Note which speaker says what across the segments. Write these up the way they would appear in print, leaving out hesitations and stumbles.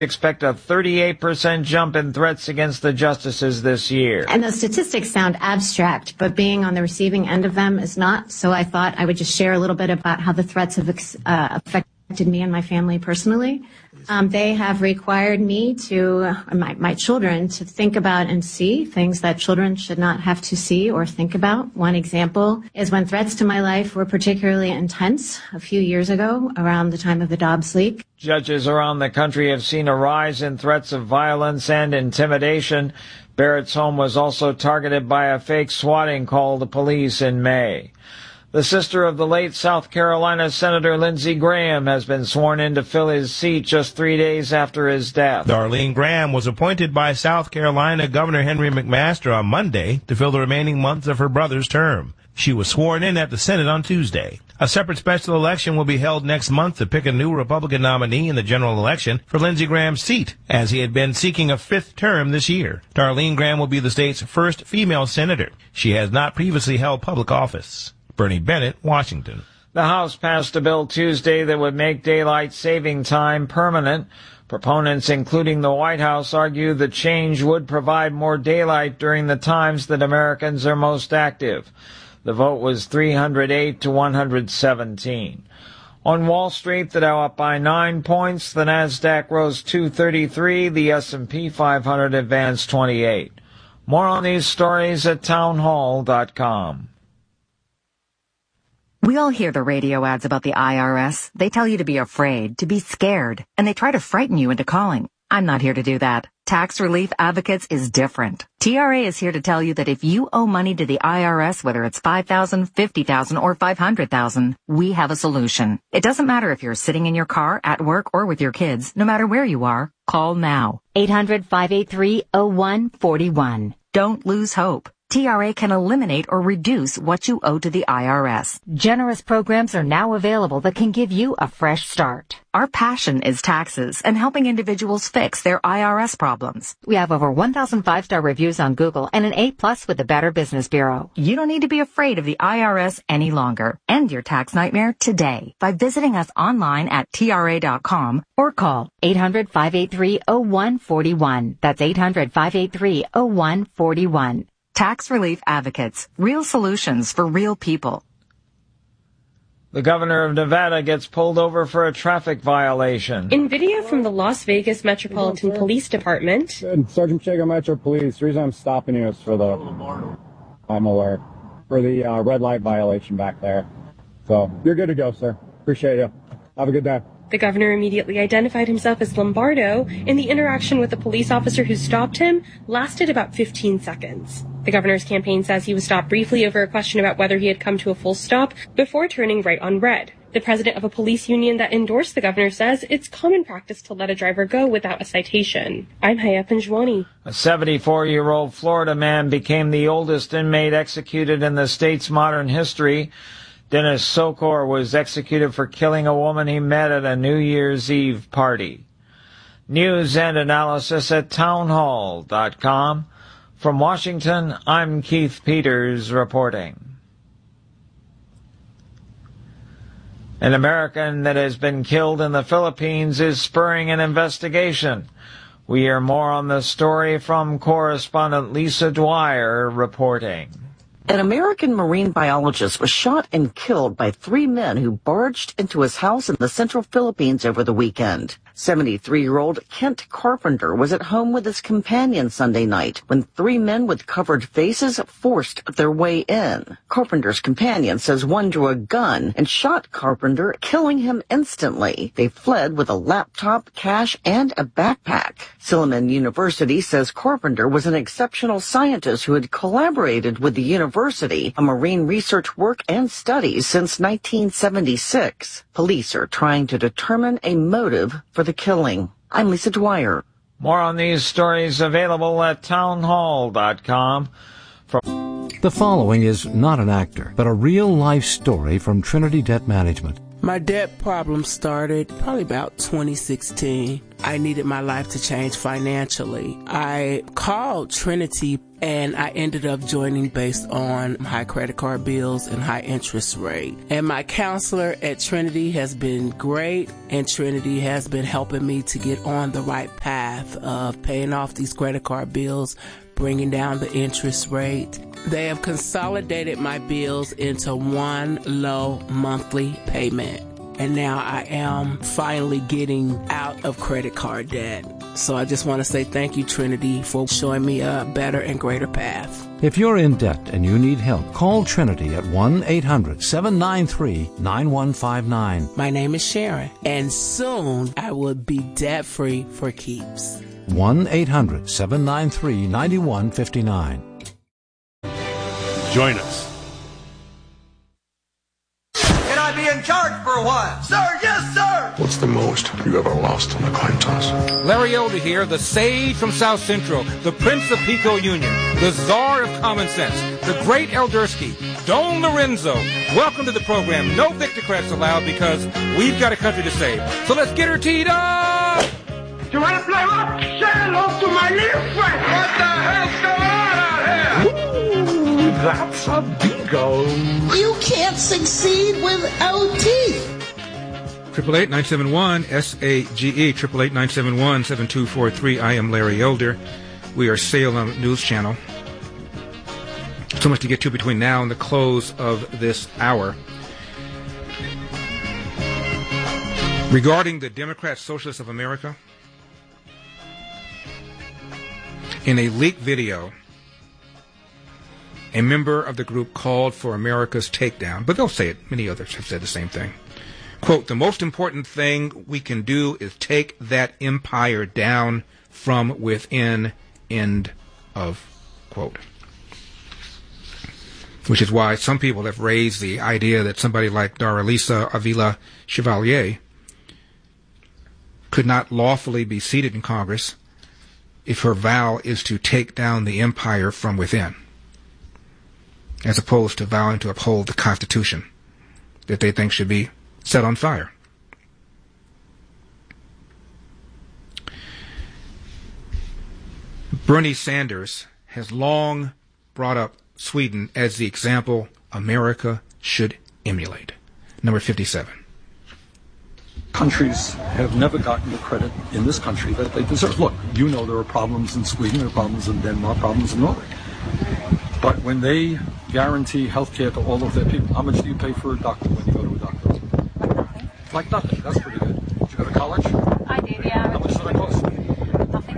Speaker 1: expect a 38% jump in threats against the justices this year.
Speaker 2: And those statistics sound abstract, but being on the receiving end of them is not. So I thought I would just share a little bit about how the threats have affected me and my family personally. They have required me to, my children, to think about and see things that children should not have to see or think about. One example is when threats to my life were particularly intense a few years ago, around the time of the Dobbs leak.
Speaker 1: Judges around the country have seen a rise in threats of violence and intimidation. Barrett's home was also targeted by a fake swatting call to police in May. The sister of the late South Carolina Senator Lindsey Graham has been sworn in to fill his seat just 3 days after his death.
Speaker 3: Darlene Graham was appointed by South Carolina Governor Henry McMaster on Monday to fill the remaining months of her brother's term. She was sworn in at the Senate on Tuesday. A separate special election will be held next month to pick a new Republican nominee in the general election for Lindsey Graham's seat, as he had been seeking a fifth term this year. Darlene Graham will be the state's first female senator. She has not previously held public office. Bernie Bennett, Washington.
Speaker 1: The House passed a bill Tuesday that would make daylight saving time permanent. Proponents, including the White House, argue the change would provide more daylight during the times that Americans are most active. The vote was 308 to 117. On Wall Street, the Dow up by 9 points. The Nasdaq rose 233. The S&P 500 advanced 28. More on these stories at townhall.com.
Speaker 4: We all hear the radio ads about the IRS. They tell you to be afraid, to be scared, and they try to frighten you into calling. I'm not here to do that. Tax Relief Advocates is different. TRA is here to tell you that if you owe money to the IRS, whether it's $5,000, $50,000, or $500,000, we have a solution. It doesn't matter if you're sitting in your car, at work, or with your kids. No matter where you are, call now. 800-583-0141. Don't lose hope. TRA can eliminate or reduce what you owe to the IRS. Generous programs are now available that can give you a fresh start. Our passion is taxes and helping individuals fix their IRS problems. We have over 1,000 5-star reviews on Google and an A+ with the Better Business Bureau. You don't need to be afraid of the IRS any longer. End your tax nightmare today by visiting us online at TRA.com or call 800-583-0141. That's 800-583-0141. Tax Relief Advocates. Real solutions for real people.
Speaker 1: The governor of Nevada gets pulled over for a traffic violation.
Speaker 5: In video from the Las Vegas Metropolitan Police Department.
Speaker 6: Sergeant Pacheco, Metro Police. The reason I'm stopping you is for I'm aware, for the red light violation back there. So you're good to go, sir. Appreciate you. Have a good day.
Speaker 5: The governor immediately identified himself as Lombardo, and the interaction with the police officer who stopped him lasted about 15 seconds. The governor's campaign says he was stopped briefly over a question about whether he had come to a full stop before turning right on red. The president of a police union that endorsed the governor says it's common practice to let a driver go without a citation. I'm Hayat Panjwani.
Speaker 1: A 74-year-old Florida man became the oldest inmate executed in the state's modern history. Dennis Sokor was executed for killing a woman he met at a New Year's Eve party. News and analysis at townhall.com. From Washington, I'm Keith Peters reporting. An American that has been killed in the Philippines is spurring an investigation. We hear more on the story from correspondent Lisa Dwyer reporting.
Speaker 7: An American marine biologist was shot and killed by 3 men who barged into his house in the central Philippines over the weekend. 73-year-old Kent Carpenter was at home with his companion Sunday night when 3 men with covered faces forced their way in. Carpenter's companion says one drew a gun and shot Carpenter, killing him instantly. They fled with a laptop, cash, and a backpack. Silliman University says Carpenter was an exceptional scientist who had collaborated with the university on marine research work and studies since 1976. Police are trying to determine a motive for the killing. I'm Lisa Dwyer.
Speaker 1: More on these stories available at townhall.com.
Speaker 8: The following is not an actor, but a real-life story from Trinity Debt Management.
Speaker 9: My debt problem started probably about 2016. I needed my life to change financially. I called Trinity and I ended up joining based on high credit card bills and high interest rate. And my counselor at Trinity has been great, and Trinity has been helping me to get on the right path of paying off these credit card bills, bringing down the interest rate. They have consolidated my bills into one low monthly payment. And now I am finally getting out of credit card debt. So I just want to say thank you, Trinity, for showing me a better and greater path.
Speaker 8: If you're in debt and you need help, call Trinity at 1-800-793-9159.
Speaker 9: My name is Sharon, and soon I will be debt-free for keeps.
Speaker 8: 1-800-793-9159.
Speaker 3: Join us.
Speaker 10: Can I be in charge for a while? Sir, yes, sir!
Speaker 11: What's the most you ever lost on a coin toss?
Speaker 12: Larry Elder here, the sage from South Central, the Prince of Pico Union, the czar of common sense, the great Eldersky, Don Lorenzo. Welcome to the program. No Victocrats allowed because we've got a country to save. So let's get her teed up!
Speaker 13: You want to play what? Say hello to my little friend!
Speaker 10: What the hell's going on out here?
Speaker 11: Ooh, that's a bingo.
Speaker 14: You can't succeed without teeth.
Speaker 12: 888-971-SAGE, 888-971-7243. I am Larry Elder. We are Salem News Channel. So much to get to between now and the close of this hour. Regarding the Democrat Socialists of America, in a leaked video, a member of the group called for America's takedown, but they'll say it. Many others have said the same thing. Quote, the most important thing we can do is take that empire down from within, end of quote. Which is why some people have raised the idea that somebody like Daralisa Avila Chevalier could not lawfully be seated in Congress if her vow is to take down the empire from within, as opposed to vowing to uphold the Constitution that they think should be set on fire. Bernie Sanders has long brought up Sweden as the example America should emulate. Number 57.
Speaker 15: Countries have never gotten the credit in this country that they deserve. Look, you know there are problems in Sweden, there are problems in Denmark, problems in Norway. But when they guarantee health care to all of their people, how much do you pay for a doctor when you go to a doctor? Like nothing. That's pretty good. Did you go to college?
Speaker 16: I did, yeah.
Speaker 15: How much did that cost?
Speaker 16: Nothing.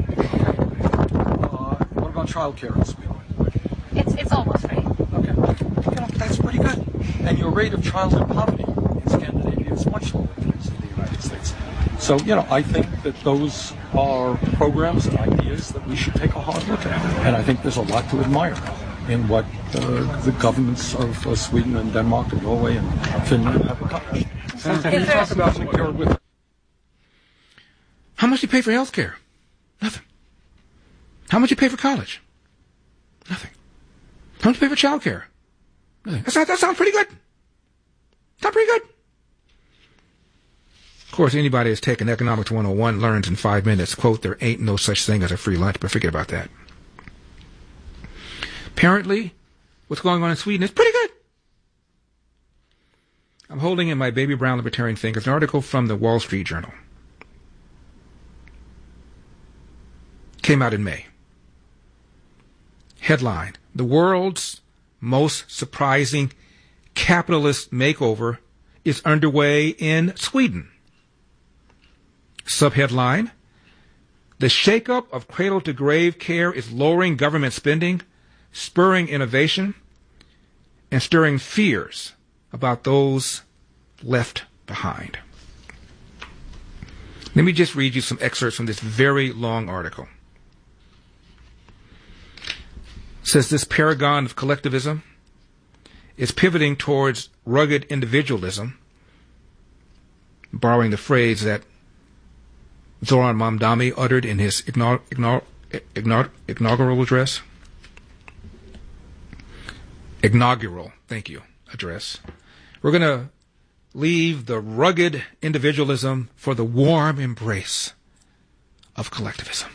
Speaker 15: What about child care in Sweden?
Speaker 16: It's almost free.
Speaker 15: Okay. That's pretty good. And your rate of childhood poverty in Scandinavia is much lower than it is in the United States. So, I think that those are programs and ideas that we should take a hard look at. And I think there's a lot to admire in what the governments of Sweden and Denmark and Norway and Finland have accomplished. And talk about with
Speaker 12: how much do you pay for health care? Nothing. How much do you pay for college? Nothing. How much do you pay for child care? Nothing. That sounds pretty good. Sounds pretty good. Of course, anybody who's taken Economics 101 learns in 5 minutes, quote, there ain't no such thing as a free lunch, but forget about that. Apparently, what's going on in Sweden is pretty good. I'm holding in my baby brown libertarian fingers an article from the Wall Street Journal. Came out in May. Headline, the world's most surprising capitalist makeover is underway in Sweden. Subheadline, the shakeup of cradle-to-grave care is lowering government spending, spurring innovation, and stirring fears about those left behind. Let me just read you some excerpts from this very long article. It says this paragon of collectivism is pivoting towards rugged individualism, borrowing the phrase that Zoran Mamdani uttered in his inaugural address. Address. We're going to leave the rugged individualism for the warm embrace of collectivism.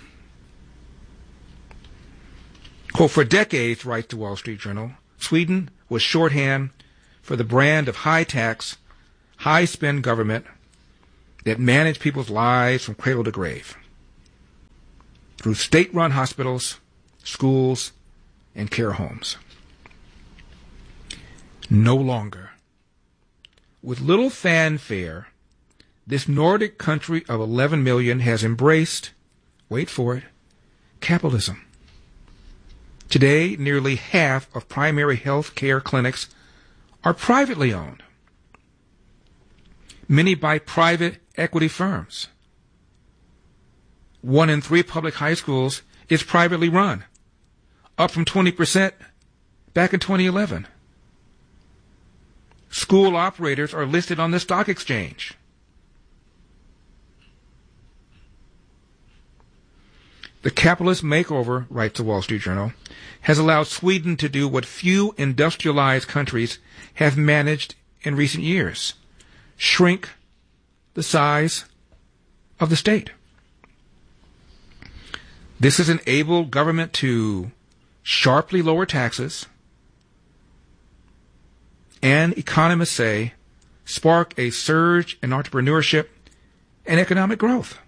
Speaker 12: Quote, for decades, writes the Wall Street Journal, Sweden was shorthand for the brand of high-tax, high-spend government that managed people's lives from cradle to grave through state-run hospitals, schools, and care homes. No longer. With little fanfare, this Nordic country of 11 million has embraced, wait for it, capitalism. Today, nearly half of primary health care clinics are privately owned, many by private equity firms. 1 in 3 public high schools is privately run, up from 20% back in 2011. School operators are listed on the stock exchange. The capitalist makeover, writes the Wall Street Journal, has allowed Sweden to do what few industrialized countries have managed in recent years: shrink the size of the state. This has enabled government to sharply lower taxes and, economists say, spark a surge in entrepreneurship and economic growth.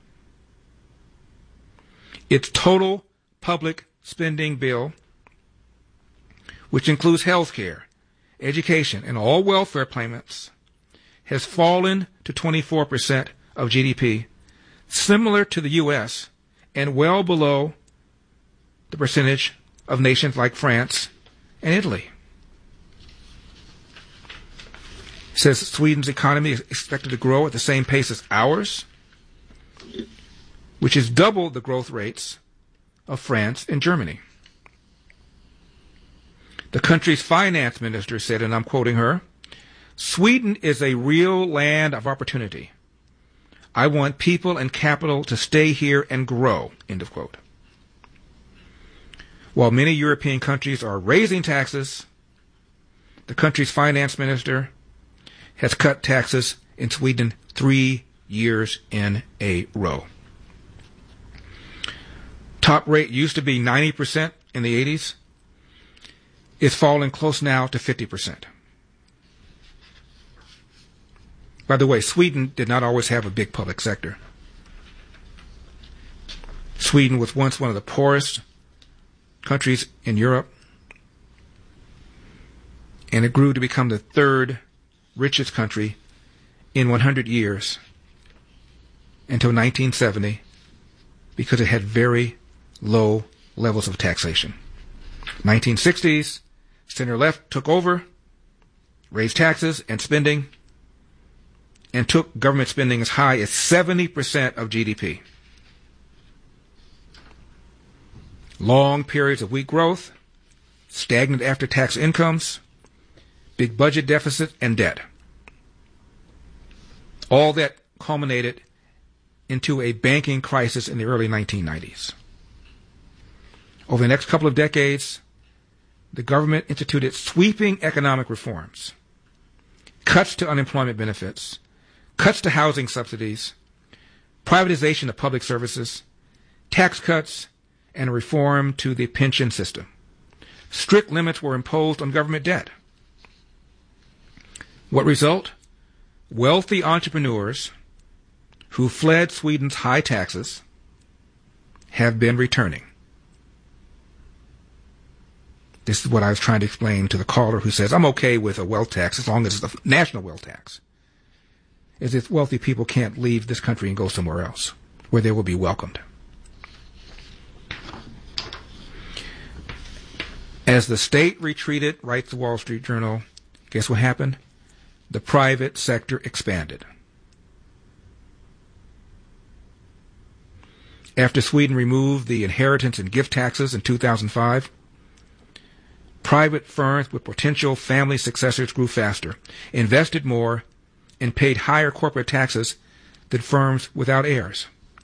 Speaker 12: Its total public spending bill, which includes health care, education, and all welfare payments, has fallen to 24% of GDP, similar to the U.S., and well below the percentage of nations like France and Italy. It says Sweden's economy is expected to grow at the same pace as ours, which is double the growth rates of France and Germany. The country's finance minister said, and I'm quoting her, Sweden is a real land of opportunity. I want people and capital to stay here and grow, end of quote. While many European countries are raising taxes, the country's finance minister has cut taxes in Sweden 3 years in a row. Top rate used to be 90% in the 80s. It's fallen close now to 50%. By the way, Sweden did not always have a big public sector. Sweden was once one of the poorest countries in Europe, and it grew to become the 3rd richest country in 100 years until 1970 because it had very low levels of taxation. 1960s, center-left took over, raised taxes and spending, and took government spending as high as 70% of GDP. Long periods of weak growth, stagnant after-tax incomes, big budget deficit, and debt. All that culminated into a banking crisis in the early 1990s. Over the next couple of decades, the government instituted sweeping economic reforms, cuts to unemployment benefits, cuts to housing subsidies, privatization of public services, tax cuts, and a reform to the pension system. Strict limits were imposed on government debt. What result? Wealthy entrepreneurs who fled Sweden's high taxes have been returning. This is what I was trying to explain to the caller who says, I'm okay with a wealth tax as long as it's a national wealth tax. Is if wealthy people can't leave this country and go somewhere else where they will be welcomed. As the state retreated, writes the Wall Street Journal, guess what happened? The private sector expanded. After Sweden removed the inheritance and gift taxes in 2005, private firms with potential family successors grew faster, invested more, and paid higher corporate taxes than firms without heirs.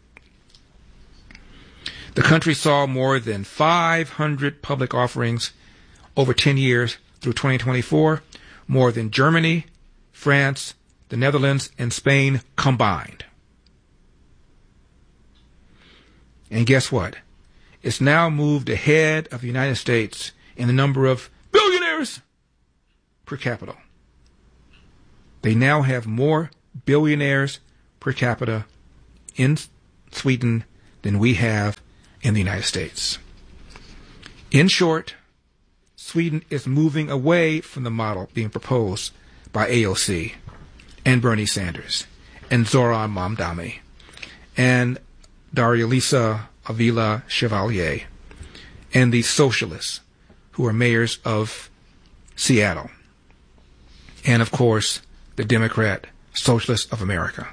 Speaker 12: The country saw more than 500 public offerings over 10 years through 2024, more than Germany, France, the Netherlands, and Spain combined.
Speaker 17: And guess what? It's now moved ahead of the United States in the number of billionaires per capita. They now have more billionaires per capita in Sweden than we have in the United States. In short, Sweden is moving away from the model being proposed by AOC and Bernie Sanders and Zoran Mamdani and Daria-Lisa Avila Chevalier and the socialists who are mayors of Seattle, and of course the Democrat Socialists of America.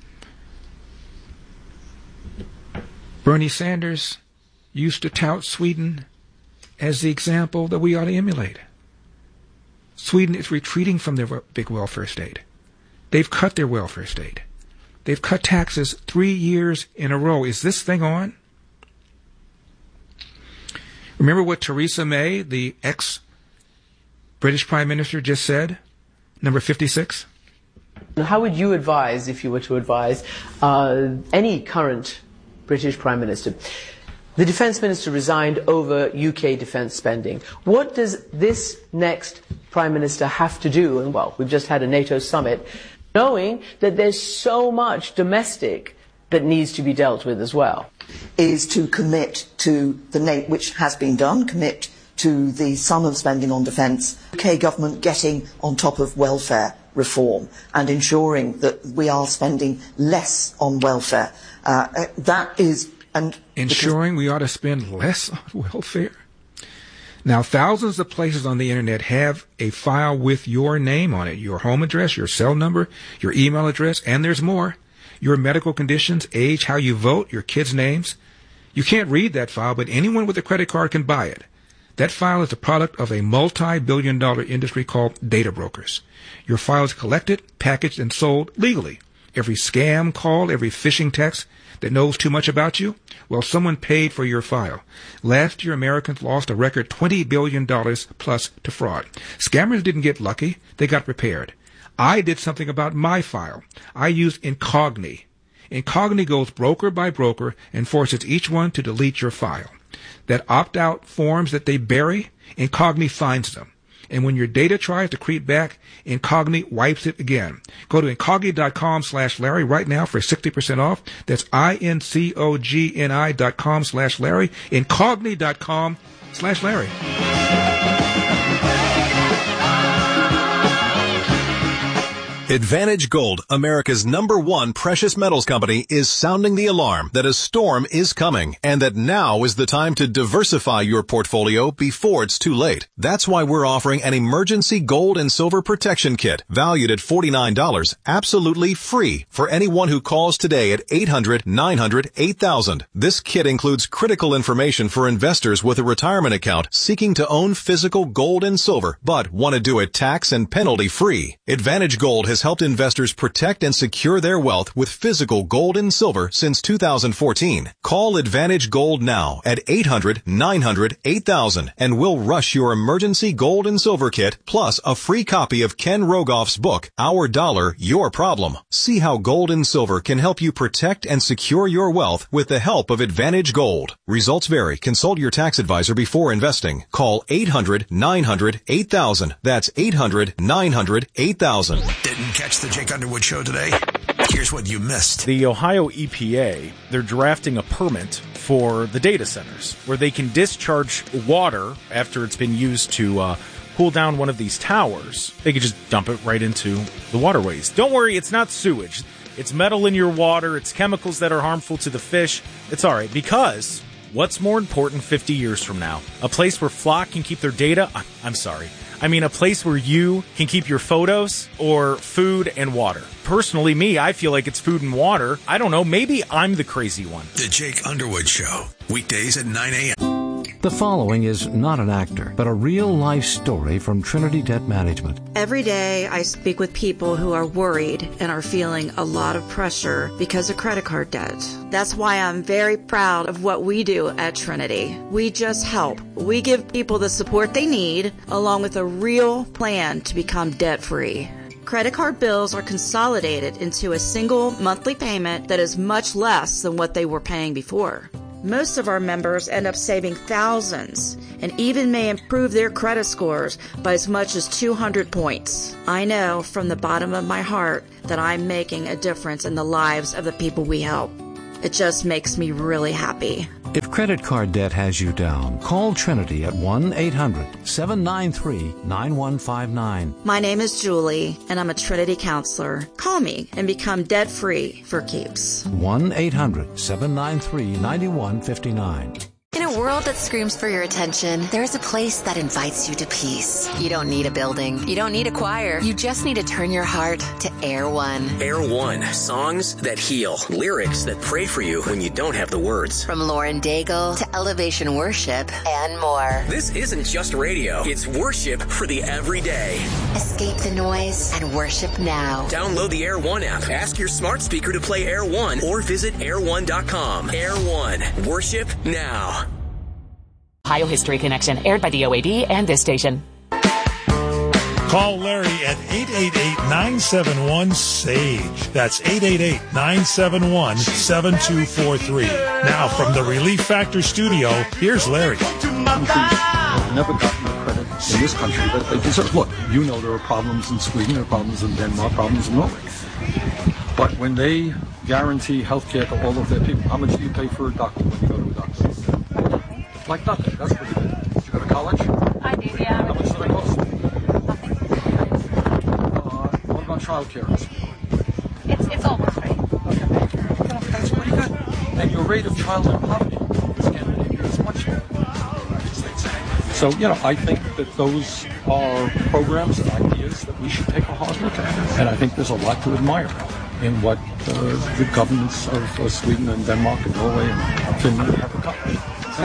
Speaker 17: Bernie Sanders used to tout Sweden as the example that we ought to emulate. Sweden is retreating from their big welfare state. They've cut their welfare state. They've cut taxes 3 years in a row. Is this thing on? Remember what Theresa May, the ex-British Prime Minister, just said? Number 56?
Speaker 18: How would you advise, if you were to advise, any current British Prime Minister? The Defence Minister resigned over UK defence spending. What does this next Prime Minister have to do? And, well, we've just had a NATO summit, knowing that there's so much domestic that needs to be dealt with as well.
Speaker 19: Is to commit to which has been done, commit to the sum of spending on defence, UK government getting on top of welfare reform and ensuring that we are spending less on welfare. That is... and
Speaker 17: ensuring we ought to spend less on welfare? Now, thousands of places on the internet have a file with your name on it, your home address, your cell number, your email address, and there's more. Your medical conditions, age, how you vote, your kids' names. You can't read that file, but anyone with a credit card can buy it. That file is the product of a multi-billion-dollar industry called data brokers. Your file is collected, packaged, and sold legally. Every scam call, every phishing text that knows too much about you, well, someone paid for your file. Last year, Americans lost a record $20 billion plus to fraud. Scammers didn't get lucky. They got prepared. I did something about my file. I used Incogni. Incogni goes broker by broker and forces each one to delete your file. That opt-out forms that they bury, Incogni finds them. And when your data tries to creep back, Incogni wipes it again. Go to Incogni.com/Larry right now for 60% off. That's INCOGNI.com/Larry. Incogni.com/Larry.
Speaker 20: Advantage Gold, America's #1 precious metals company, is sounding the alarm that a storm is coming and that now is the time to diversify your portfolio before it's too late. That's why we're offering an emergency gold and silver protection kit valued at $49, absolutely free for anyone who calls today at 800-900-8000. This kit includes critical information for investors with a retirement account seeking to own physical gold and silver but want to do it tax and penalty free. Advantage Gold has helped investors protect and secure their wealth with physical gold and silver since 2014. Call Advantage Gold now at 800-900-8000 and we'll rush your emergency gold and silver kit plus a free copy of Ken Rogoff's book, Our Dollar, Your Problem. See how gold and silver can help you protect and secure your wealth with the help of Advantage Gold. Results vary. Consult your tax advisor before investing. Call 800-900-8000. That's 800-900-8000.
Speaker 21: Didn't catch the Jake Underwood show today? Here's what you missed.
Speaker 22: The Ohio EPA, they're drafting a permit for the data centers where they can discharge water after it's been used to cool down one of these towers. They could just dump it right into the waterways. Don't worry, it's not sewage. It's metal in your water. It's chemicals that are harmful to the fish. It's all right, because what's more important 50 years from now? A place where Flock can keep their data? I'm sorry. I mean, a place where you can keep your photos, or food and water. Personally, I feel like it's food and water. I don't know. Maybe I'm the crazy one.
Speaker 21: The Jake Underwood Show, weekdays at 9 a.m.
Speaker 8: The following is not an actor, but a real-life story from Trinity Debt Management.
Speaker 23: Every day I speak with people who are worried and are feeling a lot of pressure because of credit card debt. That's why I'm very proud of what we do at Trinity. We just help. We give people the support they need, along with a real plan to become debt-free. Credit card bills are consolidated into a single monthly payment that is much less than what they were paying before. Most of our members end up saving thousands and even may improve their credit scores by as much as 200 points. I know from the bottom of my heart that I'm making a difference in the lives of the people we help. It just makes me really happy.
Speaker 8: If credit card debt has you down, call Trinity at 1-800-793-9159.
Speaker 23: My name is Julie, and I'm a Trinity counselor. Call me and become debt-free for keeps.
Speaker 8: 1-800-793-9159.
Speaker 2: In a world that screams for your attention, there's a place that invites you to peace. You don't need a building. You don't need a choir. You just need to turn your heart to Air One.
Speaker 4: Air One. Songs that heal. Lyrics that pray for you when you don't have the words.
Speaker 2: From Lauren Daigle to Elevation Worship and more.
Speaker 4: This isn't just radio. It's worship for the everyday.
Speaker 2: Escape the noise and worship now.
Speaker 4: Download the Air One app. Ask your smart speaker to play Air One or visit air1.com. Air One. Worship now.
Speaker 6: Ohio History Connection, aired by the OAB and this station.
Speaker 24: Call Larry at 888-971-SAGE. That's 888-971-7243. Now, from the Relief Factor studio, here's Larry.
Speaker 15: I've never gotten the credit in this country that they deserve. Look, you know there are problems in Sweden, there are problems in Denmark, problems in Norway. But when they guarantee health care to all of their people, how much do you pay for a doctor when you go to a doctor? Like nothing. That's what it is. Did you go to college?
Speaker 16: I did, yeah.
Speaker 15: How much did it cost? What about child care?
Speaker 16: It's almost free.
Speaker 15: Okay. That's pretty good. And your rate of childhood poverty in Scandinavia is much lower than the United States. So, I think that those are programs and ideas that we should take a hard look at. And I think there's a lot to admire in what the governments of Sweden and Denmark and Norway and Finland have accomplished.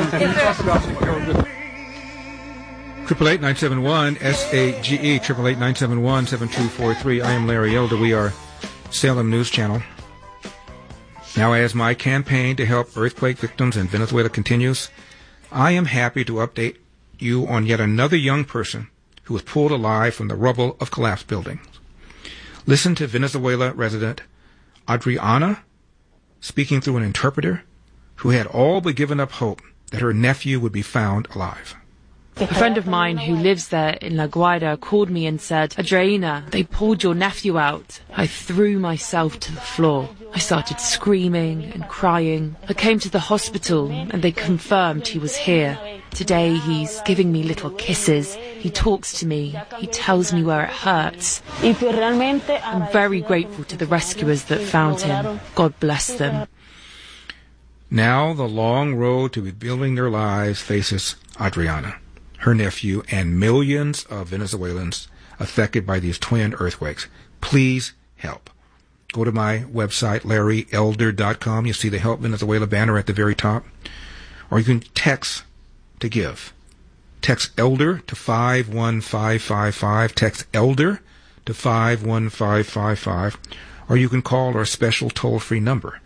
Speaker 17: 888-971-SAGE, 888-971-7243. I am Larry Elder. We are Salem News Channel. Now, as my campaign to help earthquake victims in Venezuela continues, I am happy to update you on yet another young person who was pulled alive from the rubble of collapsed buildings. Listen to Venezuela resident Adriana speaking through an interpreter who had all but given up hope that her nephew would be found alive.
Speaker 25: A friend of mine who lives there in La Guaira called me and said, Adriana, they pulled your nephew out. I threw myself to the floor. I started screaming and crying. I came to the hospital and they confirmed he was here. Today he's giving me little kisses. He talks to me. He tells me where it hurts. I'm very grateful to the rescuers that found him. God bless them.
Speaker 17: Now the long road to rebuilding their lives faces Adriana, her nephew, and millions of Venezuelans affected by these twin earthquakes. Please help. Go to my website, LarryElder.com. You see the Help Venezuela banner at the very top. Or you can text to give. Text ELDER to 51555. Text ELDER to 51555. Or you can call our special toll-free number,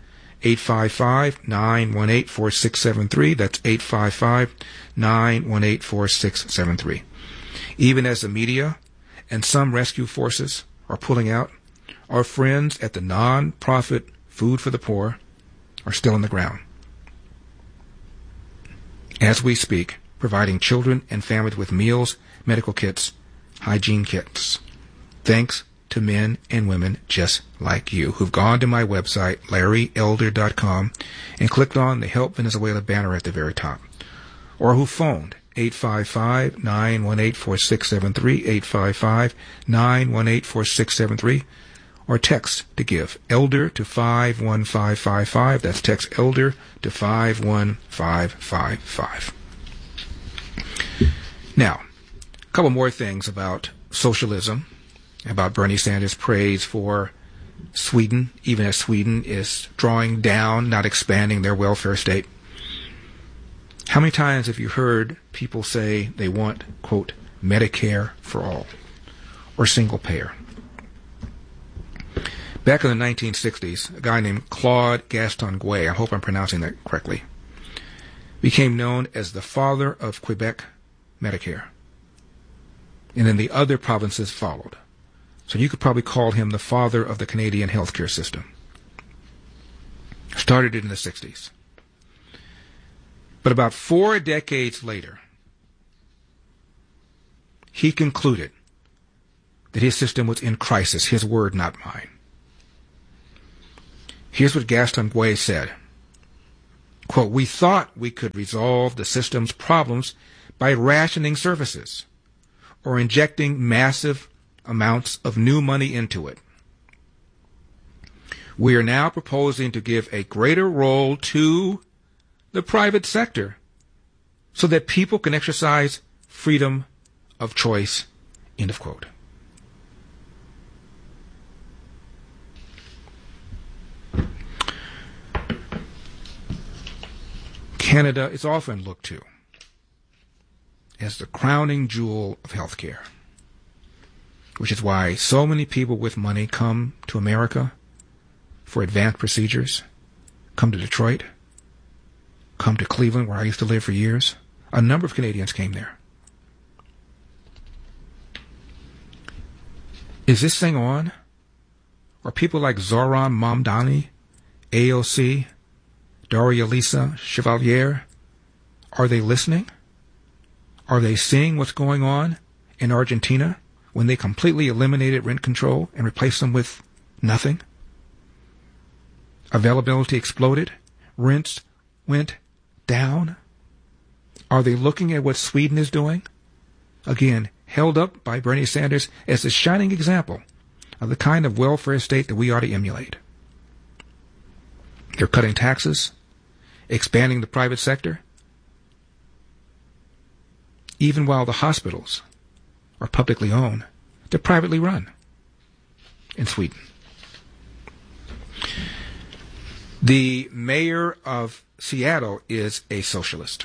Speaker 17: 855-918-4673. That's 855-918-4673. Even as the media and some rescue forces are pulling out, our friends at the non-profit Food for the Poor are still on the ground. As we speak, providing children and families with meals, medical kits, hygiene kits. Thanks to men and women just like you who've gone to my website, LarryElder.com, and clicked on the Help Venezuela banner at the very top, or who phoned 855-918-4673, 855-918-4673, or text to give ELDER to 51555. That's text ELDER to 51555. Now, a couple more things about socialism, about Bernie Sanders' praise for Sweden, even as Sweden is drawing down, not expanding their welfare state. How many times have you heard people say they want, quote, Medicare for all, or single payer? Back in the 1960s, a guy named Claude Gaston-Guay, I hope I'm pronouncing that correctly, became known as the father of Quebec Medicare. And then the other provinces followed. So you could probably call him the father of the Canadian healthcare system. Started it in the 60s. But about 4 decades later, he concluded that his system was in crisis. His word, not mine. Here's what Gaston Guay said. Quote, "We thought we could resolve the system's problems by rationing services or injecting massive amounts of new money into it. We are now proposing to give a greater role to the private sector so that people can exercise freedom of choice." End of quote. Canada is often looked to as the crowning jewel of healthcare, which is why so many people with money come to America for advanced procedures, come to Detroit, come to Cleveland, where I used to live for years. A number of Canadians came there. Is this thing on? Are people like Zoran Mamdani, AOC, Daria Lisa Chevalier, are they listening? Are they seeing what's going on in Argentina when they completely eliminated rent control and replaced them with nothing? Availability exploded. Rents went down. Are they looking at what Sweden is doing? Again, held up by Bernie Sanders as a shining example of the kind of welfare state that we ought to emulate. They're cutting taxes, expanding the private sector, even while the hospitals are publicly owned, they're privately run in Sweden. The mayor of Seattle is a socialist.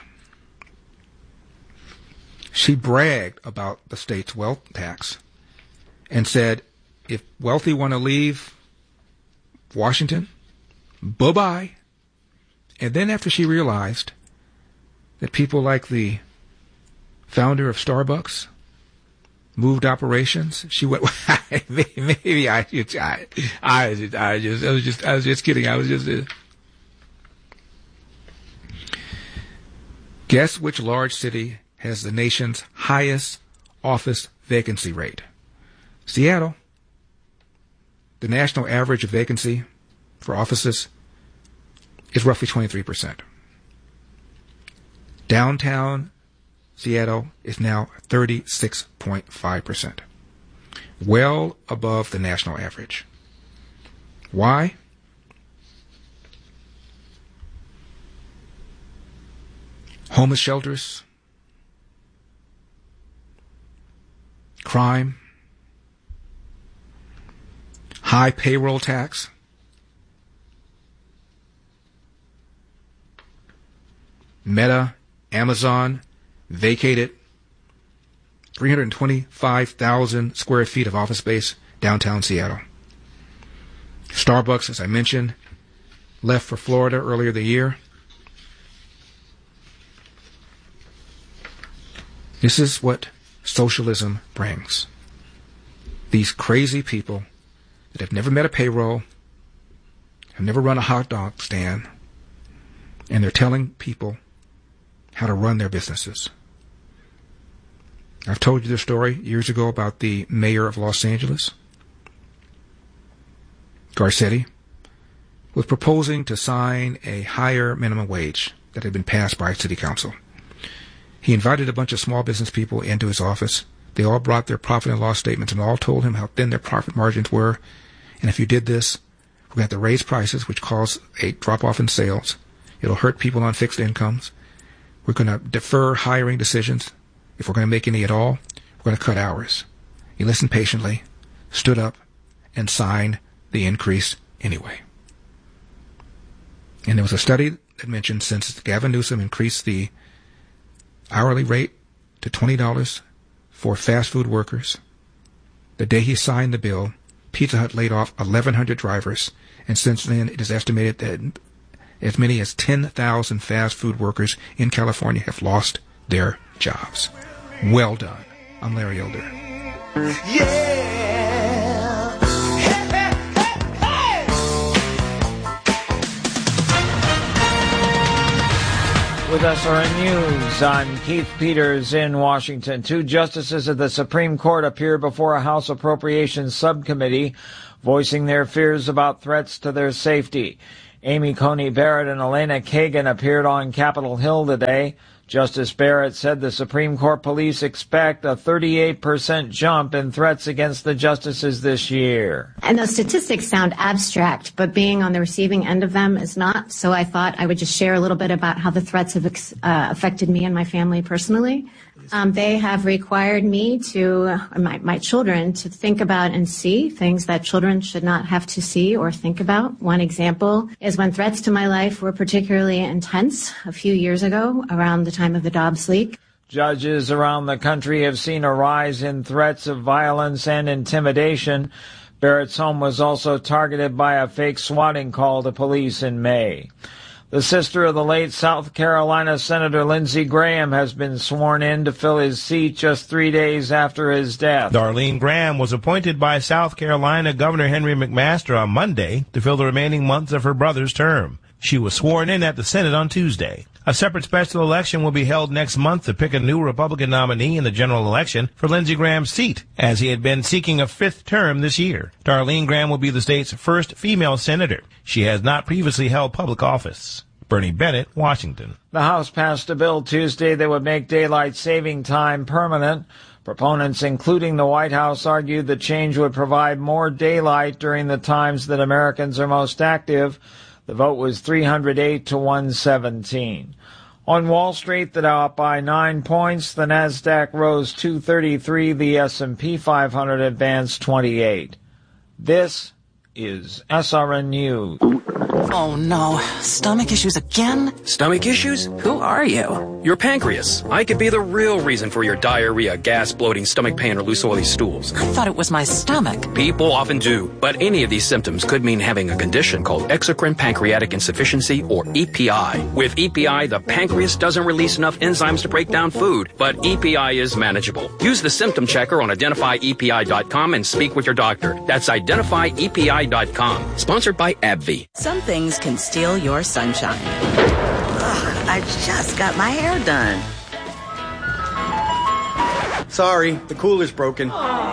Speaker 17: She bragged about the state's wealth tax and said, if wealthy want to leave Washington, bye-bye. And then after she realized that people like the founder of Starbucks moved operations, she went, maybe I was just kidding. Guess which large city has the nation's highest office vacancy rate? Seattle. The national average of vacancy for offices is roughly 23%. Downtown Seattle is now 36.5%, well above the national average. Why? Homeless shelters, crime, high payroll tax, Meta, Amazon vacated 325,000 square feet of office space downtown Seattle. Starbucks, as I mentioned, left for Florida earlier the year. This is what socialism brings. These crazy people that have never met a payroll, have never run a hot dog stand, and they're telling people how to run their businesses. I've told you this story years ago about the mayor of Los Angeles. Garcetti was proposing to sign a higher minimum wage that had been passed by city council. He invited a bunch of small business people into his office. They all brought their profit and loss statements and all told him how thin their profit margins were. And if you did this, we're going to have to raise prices, which cause a drop-off in sales. It'll hurt people on fixed incomes. We're going to defer hiring decisions. If we're going to make any at all, we're going to cut hours. He listened patiently, stood up, and signed the increase anyway. And there was a study that mentioned since Gavin Newsom increased the hourly rate to $20 for fast food workers, the day he signed the bill, Pizza Hut laid off 1,100 drivers, and since then it is estimated that as many as 10,000 fast food workers in California have lost their jobs. Well done. I'm Larry Elder.
Speaker 1: With SRN News, I'm Keith Peters in Washington. 2 justices of the Supreme Court appeared before a House Appropriations Subcommittee, voicing their fears about threats to their safety. Amy Coney Barrett and Elena Kagan appeared on Capitol Hill today. Justice Barrett said the Supreme Court police expect a 38% jump in threats against the justices this year.
Speaker 3: And those statistics sound abstract, but being on the receiving end of them is not. So I thought I would just share a little bit about how the threats have affected me and my family personally. They have required me to, my children, to think about and see things that children should not have to see or think about. One example is when threats to my life were particularly intense a few years ago around the time of the Dobbs leak.
Speaker 1: Judges around the country have seen a rise in threats of violence and intimidation. Barrett's home was also targeted by a fake swatting call to police in May. The sister of the late South Carolina Senator Lindsey Graham has been sworn in to fill his seat just 3 days after his death.
Speaker 5: Darlene Graham was appointed by South Carolina Governor Henry McMaster on Monday to fill the remaining months of her brother's term. She was sworn in at the Senate on Tuesday. A separate special election will be held next month to pick a new Republican nominee in the general election for Lindsey Graham's seat, as he had been seeking a 5th term this year. Darlene Graham will be the state's first female senator. She has not previously held public office. Bernie Bennett, Washington.
Speaker 1: The House passed a bill Tuesday that would make daylight saving time permanent. Proponents, including the White House, argued the change would provide more daylight during the times that Americans are most active. The vote was 308 to 117. On Wall Street, the Dow up by 9 points. The Nasdaq rose 233. The S&P 500 advanced 28. This is SRN News.
Speaker 6: Oh no, stomach issues again?
Speaker 4: Stomach issues?
Speaker 6: Who are you?
Speaker 4: Your pancreas. I could be the real reason for your diarrhea, gas, bloating, stomach pain, or loose oily stools.
Speaker 6: I thought it was my stomach.
Speaker 4: People often do, but any of these symptoms could mean having a condition called exocrine pancreatic insufficiency, or EPI. With EPI, the pancreas doesn't release enough enzymes to break down food, but EPI is manageable. Use the symptom checker on identifyepi.com and speak with your doctor. That's identifyepi.com. Sponsored by AbbVie.
Speaker 7: Some things can steal your sunshine. Ugh, I just got my hair done.
Speaker 9: Sorry, the cooler's broken.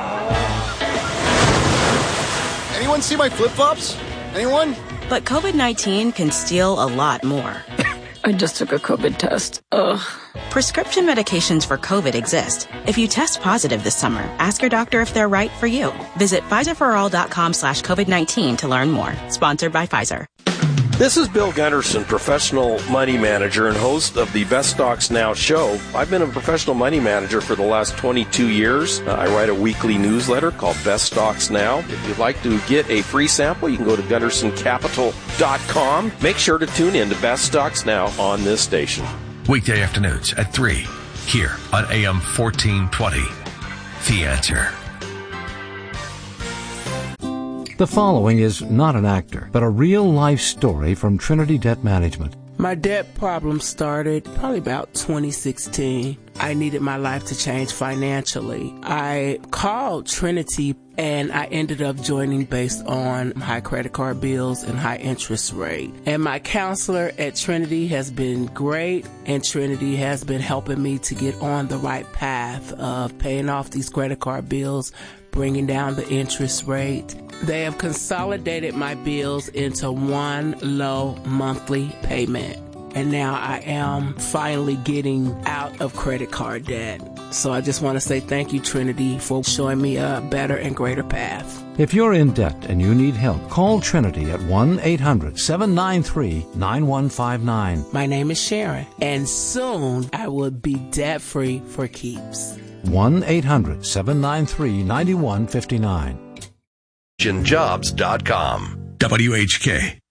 Speaker 9: Anyone see my flip-flops? Anyone?
Speaker 7: But COVID-19 can steal a lot more.
Speaker 25: I just took a COVID test. Ugh.
Speaker 7: Prescription medications for COVID exist. If you test positive this summer, ask your doctor if they're right for you. Visit PfizerForAll.com/COVID-19 to learn more. Sponsored by Pfizer.
Speaker 26: This is Bill Gunderson, professional money manager and host of the Best Stocks Now show. I've been a professional money manager for the last 22 years. I write a weekly newsletter called Best Stocks Now. If you'd like to get a free sample, you can go to GundersonCapital.com. Make sure to tune in to Best Stocks Now on this station.
Speaker 21: Weekday afternoons at 3, here on AM 1420. The Answer.
Speaker 8: The following is not an actor, but a real-life story from Trinity Debt Management.
Speaker 27: My debt problem started probably about 2016. I needed my life to change financially. I called Trinity and I ended up joining based on high credit card bills and high interest rate. And my counselor at Trinity has been great, and Trinity has been helping me to get on the right path of paying off these credit card bills, bringing down the interest rate. They have consolidated my bills into one low monthly payment. And now I am finally getting out of credit card debt. So I just want to say thank you, Trinity, for showing me a better and greater path.
Speaker 8: If you're in debt and you need help, call Trinity at 1-800-793-9159.
Speaker 27: My name is Sharon, and soon I will be debt-free for keeps.
Speaker 8: 1-800-793-9159.
Speaker 21: Jobs.com. WHK.